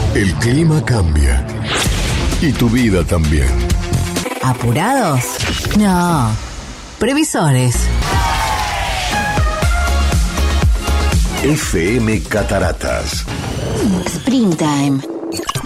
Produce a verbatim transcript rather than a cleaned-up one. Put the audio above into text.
El clima cambia. Y tu vida también. ¿Apurados? No. Previsores. F M Cataratas. Springtime.